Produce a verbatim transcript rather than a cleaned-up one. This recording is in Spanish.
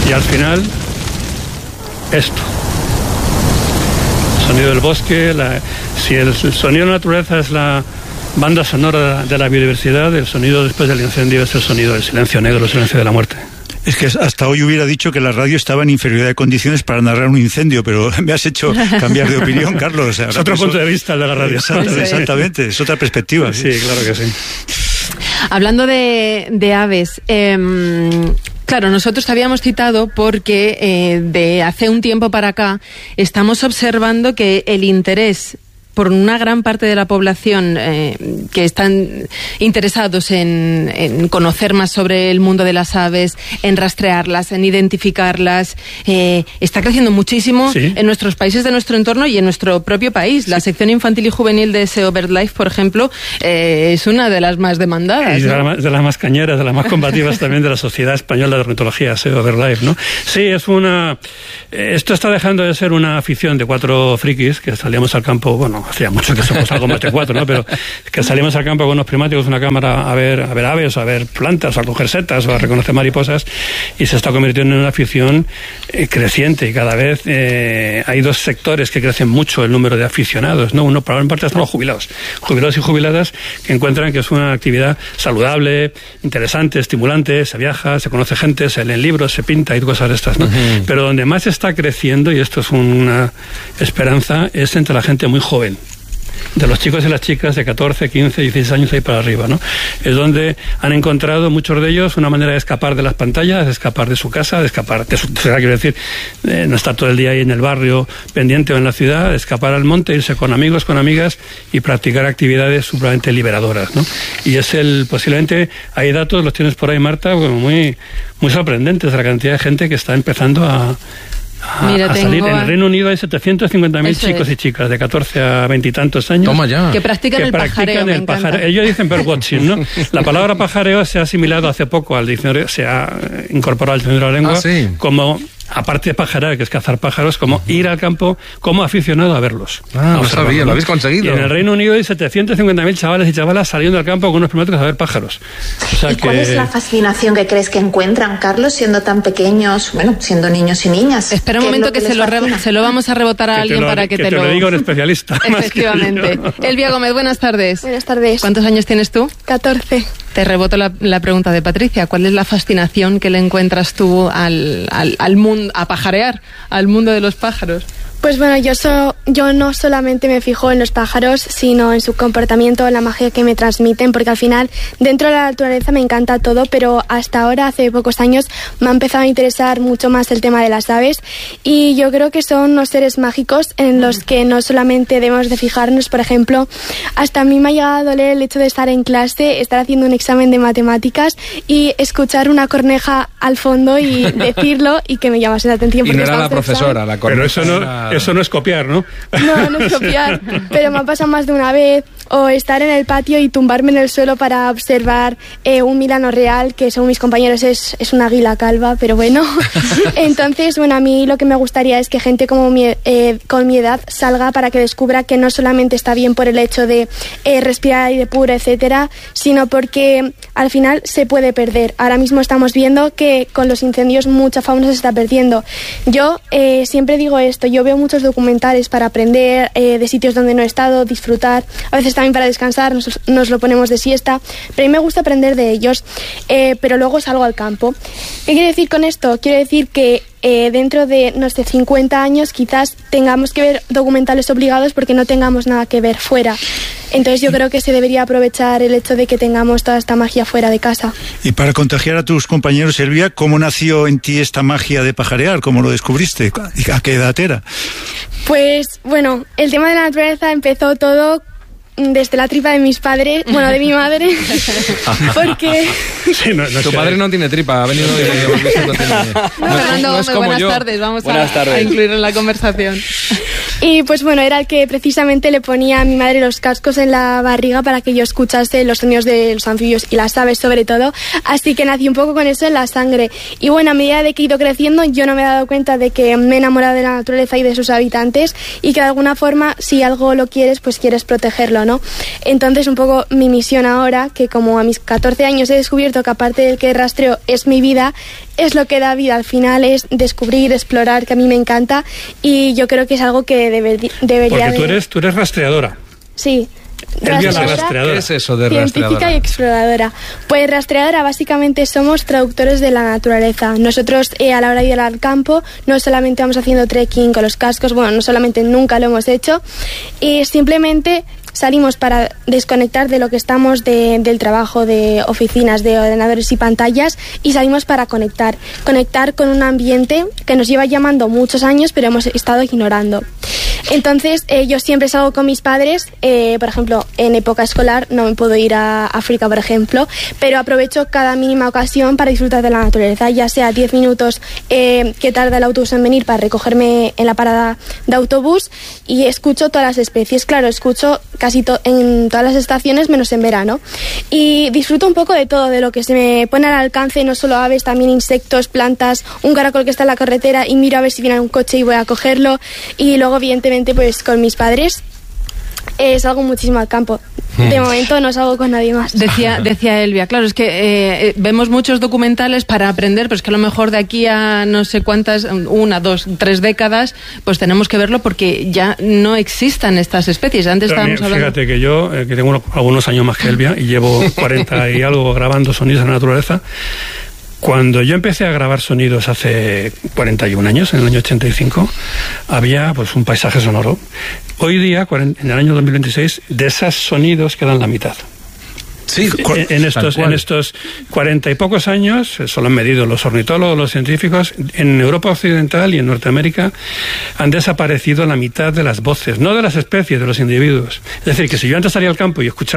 Y al final, esto. El sonido del bosque, la, si el, el sonido de la naturaleza es la banda sonora de la biodiversidad, el sonido después del incendio es el sonido del silencio negro, el silencio de la muerte. Es que hasta hoy hubiera dicho que la radio estaba en inferioridad de condiciones para narrar un incendio, pero me has hecho cambiar de opinión, Carlos. O sea, es otro eso, punto de vista el de la radio. Exactamente, exactamente, es otra perspectiva. Sí, sí, claro que sí. Hablando de, de aves, eh, claro, nosotros te habíamos citado porque eh, de hace un tiempo para acá estamos observando que el interés por una gran parte de la población eh, que están interesados en, en conocer más sobre el mundo de las aves, en rastrearlas, en identificarlas, eh, está creciendo muchísimo sí. en nuestros países de nuestro entorno y en nuestro propio país. Sí. La sección infantil y juvenil de S E O BirdLife, por ejemplo, eh, es una de las más demandadas. Y de, ¿no? la, de las más cañeras, de las más combativas también de la Sociedad Española de Ornitología, S E O BirdLife, ¿no? Sí, es una... Esto está dejando de ser una afición de cuatro frikis que salíamos al campo, bueno, hacía mucho que somos algo más de cuatro, ¿no? Pero que salimos al campo con unos prismáticos, una cámara a ver, a ver aves, a ver plantas, a coger setas, o a reconocer mariposas, y se está convirtiendo en una afición eh, creciente, y cada vez eh, hay dos sectores que crecen mucho el número de aficionados, ¿no? Uno, por una parte, están los jubilados, jubilados y jubiladas que encuentran que es una actividad saludable, interesante, estimulante, se viaja, se conoce gente, se leen libros, se pinta y cosas de estas, ¿no? Uh-huh. Pero donde más está creciendo, y esto es una esperanza, es entre la gente muy joven, de los chicos y las chicas de catorce, quince, dieciséis años ahí para arriba, ¿no? Es donde han encontrado muchos de ellos una manera de escapar de las pantallas, de escapar de su casa, de escapar de su ciudad, quiero decir, eh, no estar todo el día ahí en el barrio pendiente o en la ciudad, de escapar al monte, irse con amigos, con amigas y practicar actividades supremamente liberadoras, ¿no? Y es el, posiblemente, hay datos, los tienes por ahí, Marta, muy, muy sorprendentes de la cantidad de gente que está empezando a A, Mira, a salir. En el Reino Unido hay setecientos cincuenta mil chicos es. y chicas de catorce a veinte y tantos años. Toma ya. Que practican que el practican pajareo. El pajareo. Ellos dicen birdwatching, ¿no? La palabra pajareo se ha asimilado hace poco al diccionario, se ha incorporado al diccionario de la lengua ah, ¿sí? como, aparte de pajarear, que es cazar pájaros, como uh-huh. ir al campo como aficionado a verlos. Ah, no sabía, lo habéis conseguido. Y en el Reino Unido hay setecientos cincuenta mil chavales y chavalas saliendo al campo con unos prismáticos a ver pájaros. O sea ¿Y que... cuál es la fascinación que crees que encuentran, Carlos, siendo tan pequeños, bueno, siendo niños y niñas? Espera un momento que, que se, lo re- se lo vamos a rebotar a que alguien lo, para que, que te, te lo... lo diga un especialista. Efectivamente. Elvia Gómez, buenas tardes. Buenas tardes. ¿Cuántos años tienes tú? catorce. Te reboto la, la pregunta de Patricia. ¿Cuál es la fascinación que le encuentras tú al, al, al mundo, a pajarear, al mundo de los pájaros? Pues bueno, yo, so, yo no solamente me fijo en los pájaros, sino en su comportamiento, en la magia que me transmiten, porque al final dentro de la naturaleza me encanta todo, pero hasta ahora, hace pocos años, me ha empezado a interesar mucho más el tema de las aves, y yo creo que son unos seres mágicos en los que no solamente debemos de fijarnos. Por ejemplo, hasta a mí me ha llegado a doler el hecho de estar en clase, estar haciendo un examen de matemáticas y escuchar una corneja al fondo y decirlo y que me llamase la atención. Y no era la profesora, la corneja. Pero eso no... Eso no es copiar, ¿no? No, no es copiar, pero me ha pasado más de una vez. O estar en el patio y tumbarme en el suelo para observar eh, un milano real, que según mis compañeros es, es una águila calva, pero bueno. Entonces, bueno, a mí lo que me gustaría es que gente como mi, eh, con mi edad salga para que descubra que no solamente está bien por el hecho de eh, respirar aire puro, etcétera, sino porque al final se puede perder. Ahora mismo estamos viendo que con los incendios mucha fauna se está perdiendo. Yo eh, siempre digo esto, yo veo muchos documentales para aprender eh, de sitios donde no he estado, disfrutar, a veces también para descansar, nos, nos lo ponemos de siesta, pero a mí me gusta aprender de ellos, eh, pero luego salgo al campo. ¿Qué quiere decir con esto? Quiero decir que eh, dentro de, no sé, cincuenta años quizás tengamos que ver documentales obligados porque no tengamos nada que ver fuera. Entonces yo creo que se debería aprovechar el hecho de que tengamos toda esta magia fuera de casa. Y para contagiar a tus compañeros, Elvia, ¿cómo nació en ti esta magia de pajarear? ¿Cómo lo descubriste? ¿A qué edad era? Pues, bueno, el tema de la naturaleza empezó todo desde la tripa de mis padres, bueno, de mi madre, porque... Sí, no, no tu padre no tiene tripa, ha venido de... de, de, de no, Fernando Gómez, no buenas yo. tardes, vamos buenas a, tardes. a incluirlo en la conversación. Y pues bueno, era el que precisamente le ponía a mi madre los cascos en la barriga para que yo escuchase los sonidos de los anfibios y las aves sobre todo, así que nací un poco con eso en la sangre. Y bueno, a medida de que he ido creciendo, yo no me he dado cuenta de que me he enamorado de la naturaleza y de sus habitantes, y que de alguna forma, si algo lo quieres, pues quieres protegerlo, ¿no? Entonces un poco mi misión ahora, que como a mis catorce años he descubierto que aparte del que rastreo es mi vida, es lo que da vida al final, es descubrir, explorar, que a mí me encanta, y yo creo que es algo que debe, debería... Porque tú de... eres, tú eres rastreadora. Sí. Elvia la rastreadora. ¿Qué es eso de Científica rastreadora? y exploradora. Pues rastreadora básicamente somos traductores de la naturaleza. Nosotros eh, a la hora de ir al campo no solamente vamos haciendo trekking con los cascos, bueno, no solamente nunca lo hemos hecho, y simplemente salimos para desconectar de lo que estamos de, del trabajo de oficinas, de ordenadores y pantallas, y salimos para conectar. Conectar con un ambiente que nos lleva llamando muchos años, pero hemos estado ignorando. Entonces, eh, yo siempre salgo con mis padres, eh, por ejemplo, en época escolar no me puedo ir a África, por ejemplo, pero aprovecho cada mínima ocasión para disfrutar de la naturaleza, ya sea diez minutos eh, que tarda el autobús en venir para recogerme en la parada de autobús, y escucho todas las especies. Claro, escucho casi to- en todas las estaciones, menos en verano, y disfruto un poco de todo, de lo que se me pone al alcance, no solo aves, también insectos, plantas, un caracol que está en la carretera y miro a ver si viene un coche y voy a cogerlo, y luego evidentemente pues con mis padres eh, salgo muchísimo al campo. De momento no salgo con nadie más. Decía, decía Elvia, claro, es que eh, vemos muchos documentales para aprender, pero es que a lo mejor de aquí a no sé cuántas, una, dos, tres décadas, pues tenemos que verlo porque ya no existan estas especies. Antes También, estábamos hablando... fíjate que yo, eh, que tengo unos, algunos años más que Elvia, y llevo cuarenta y algo grabando sonidos en la naturaleza. Cuando yo empecé a grabar sonidos hace cuarenta y un años, en el año ochenta y cinco, había pues un paisaje sonoro. Hoy día, en el año dos mil veintiséis, de esos sonidos quedan la mitad. Sí, en, en estos en estos cuarenta y pocos años, eso lo han medido los ornitólogos, los científicos, en Europa Occidental y en Norteamérica han desaparecido la mitad de las voces, no de las especies, de los individuos. Es decir, que si yo antes salía al campo y escuchaba